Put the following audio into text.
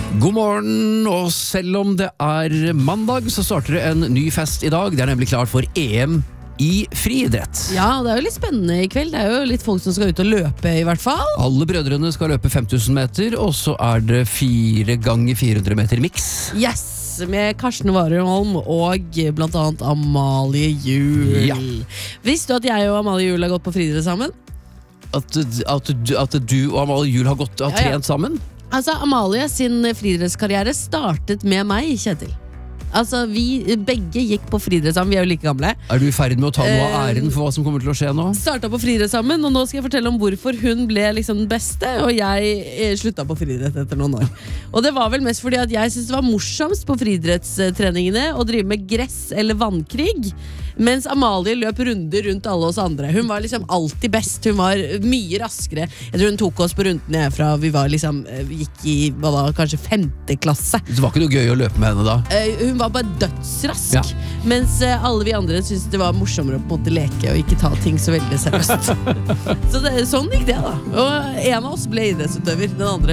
God morgen, og selv om det mandag, så starter det en ny fest i dag. Det nemlig klart for EM i friidrett. Ja, det jo litt spennende i kveld. Det jo litt folk som skal ut og løpe i hvert fall. Alle brødrene skal løpe 5000 meter, og så det 4 ganger 400 meter mix. Yes! Med Karsten Warholm og blant annet Amalie Juel. Ja. Visste du at jeg og Amalie Juel har gått på friidrett sammen? At du og Amalie Juel har trent sammen? Altså, Amalie sin friidrettskarriere startet med meg, Kjetil. Altså, vi begge gikk på friidrett sammen. Vi jo like gamle. Du i ferd med å ta noe av æren for hva som kommer til å skje nå? Startet på friidrett sammen, og nå skal jeg fortelle om hvorfor hun ble liksom den beste, og jeg sluttet på friidrett etter noen år. Og det var vel mest fordi at jeg synes det var morsomst på friidrettstreningene å drive med gress eller vannkrig, mens Amalie løp runder rundt alle oss andre. Hun var liksom alltid best. Hun var mye raskere. Jeg tror hun tok oss på rundene fra vi var liksom, gikk i kanskje 5. klasse. Det var ikke noe gøy å løpe med henne da? Hun var bare dødsrask, mens alle vi andre syntes det var morsommere å på en måte leke og ikke ta ting så veldig seriøst. Så sånn gikk det da. Og en av oss ble idrettsutøver, den andre